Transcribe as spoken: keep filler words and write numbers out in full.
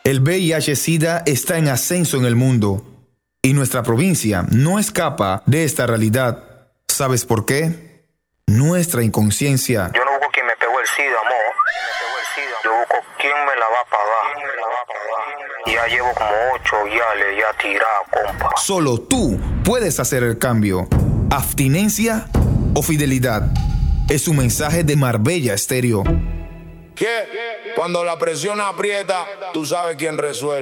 El V I H-Sida está en ascenso en el mundo y nuestra provincia no escapa de esta realidad. ¿Sabes por qué? Nuestra inconsciencia. Yo no busco quien me pegó el SIDA, amor. Yo busco quién me la va a pagar. Ya llevo como ocho guiales ya tirado, compa. Solo tú puedes hacer el cambio. ¿Abstinencia o fidelidad? Es un mensaje de Marbella Estéreo. ¿Qué? Cuando la presión aprieta, tú sabes quién resuelve.